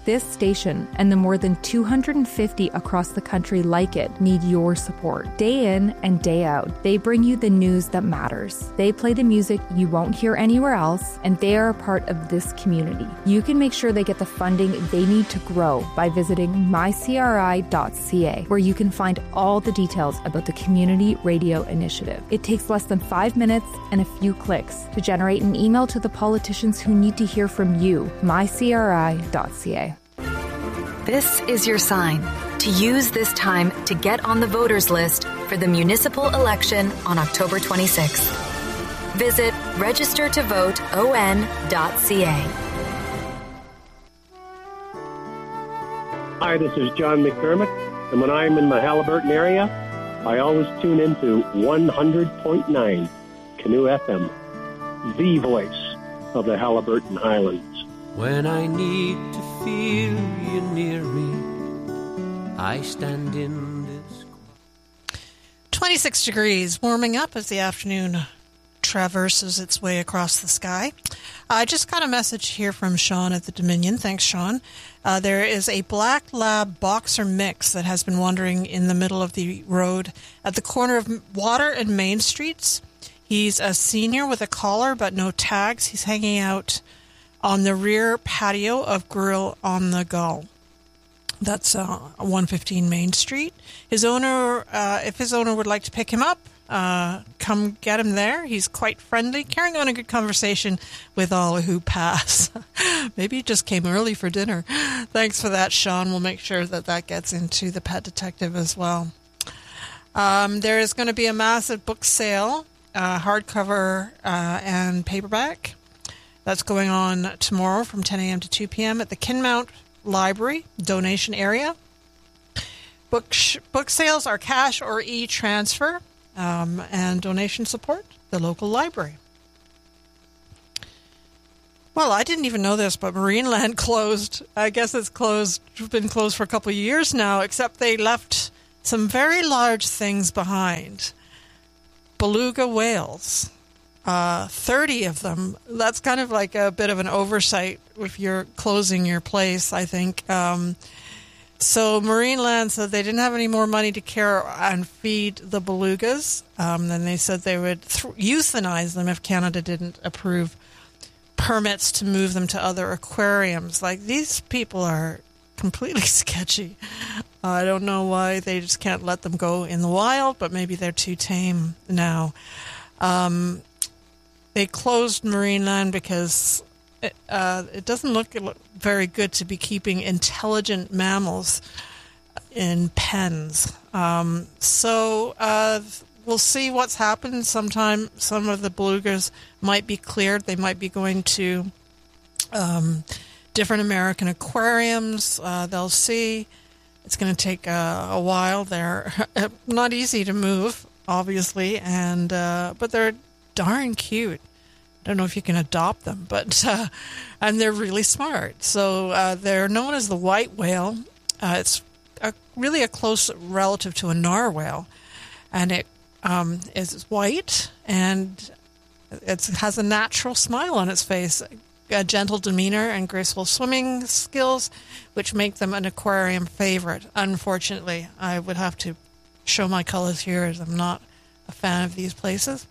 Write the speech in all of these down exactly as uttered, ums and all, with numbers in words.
This station and the more than two hundred fifty across the country like it need your support. Day in and day out, they bring you the news that matters. They play the music you won't hear anywhere else, and they are a part of this community. You can make sure they get the funding they need to grow by visiting my c r i dot c a, where you can find all the details about the Community Radio Initiative. It takes less than five minutes and a few clicks to generate an email to the politicians who need to hear from you. my c r i dot c a. This is your sign to use this time to get on the voters list for the municipal election on October twenty-sixth. Visit register to vote o n dot c a. Hi, this is John McDermott, and when I'm in the Haliburton area, I always tune into one hundred point nine Canoe F M, the voice of the Haliburton Highlands. When I need to feel you near me, I stand in this. twenty-six degrees, warming up as the afternoon traverses its way across the sky. I just got a message here from Sean at the Dominion. Thanks, Sean. Uh, there is a black lab boxer mix that has been wandering in the middle of the road at the corner of Water and Main Streets. He's a senior with a collar but no tags. He's hanging out on the rear patio of Grill on the Gull. That's uh, one fifteen Main Street. His owner, uh, if his owner would like to pick him up, uh, come get him there. He's quite friendly, carrying on a good conversation with all who pass. Maybe he just came early for dinner. Thanks for that, Sean. We'll make sure that that gets into the Pet Detective as well. Um, there is going to be a massive book sale, uh, hardcover uh, and paperback. That's going on tomorrow from ten a.m. to two p.m. at the Kinmount Library donation area. Book sh- book sales are cash or e-transfer, um, and donation support the local library. Well, I didn't even know this, but Marineland closed. I guess it's closed, been closed for a couple of years now, except they left some very large things behind. Beluga whales. Uh, thirty of them. That's kind of like a bit of an oversight if you're closing your place, I think. Um, so Marineland said they didn't have any more money to care and feed the belugas. Um, then they said they would th- euthanize them if Canada didn't approve permits to move them to other aquariums. Like, these people are completely sketchy. Uh, I don't know why they just can't let them go in the wild, but maybe they're too tame now. Um... They closed Marineland because it, uh, it doesn't look very good to be keeping intelligent mammals in pens. Um, so uh, we'll see what's happened. Sometime some of the belugas might be cleared. They might be going to um, different American aquariums. Uh, they'll see. It's going to take uh, a while. They're not easy to move, obviously, and uh, but they're darn cute. I don't know if you can adopt them, but uh, and they're really smart. So uh, they're known as the white whale. Uh, it's a, really a close relative to a narwhal, and it um, is white and it has a natural smile on its face, a gentle demeanor, and graceful swimming skills, which make them an aquarium favorite. Unfortunately, I would have to show my colors here, as I'm not a fan of these places.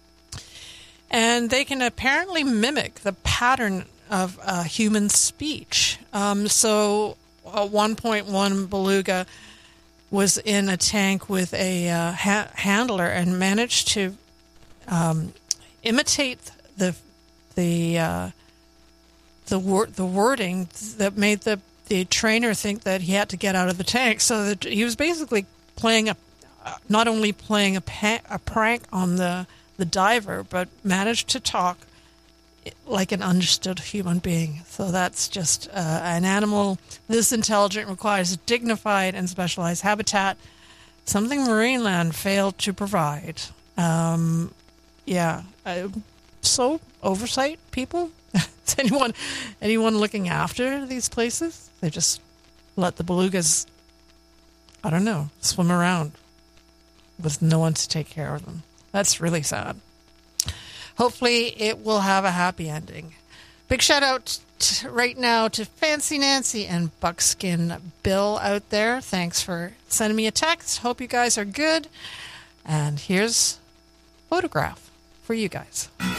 And they can apparently mimic the pattern of uh, human speech. Um, so a one point one beluga was in a tank with a uh, ha- handler and managed to um, imitate the the uh, the, wor- the wording that made the, the trainer think that he had to get out of the tank. So that he was basically playing a uh, not only playing a, pa- a prank on the the diver, but managed to talk like an understood human being. So that's just uh, an animal this intelligent requires dignified and specialized habitat, something Marineland failed to provide. Um, yeah. Uh, so oversight, people? Is anyone, anyone looking after these places? They just let the belugas, I don't know, swim around with no one to take care of them. That's really sad. Hopefully it will have a happy ending. Big shout out t- right now to Fancy Nancy and Buckskin Bill out there. Thanks for sending me a text. Hope you guys are good. And here's a photograph for you guys.